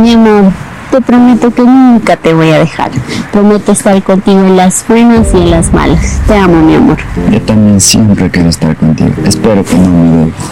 Mi amor, te prometo que nunca te voy a dejar. Prometo estar contigo en las buenas y en las malas. Te amo, mi amor. Yo también siempre quiero estar contigo. Espero que no me dejes.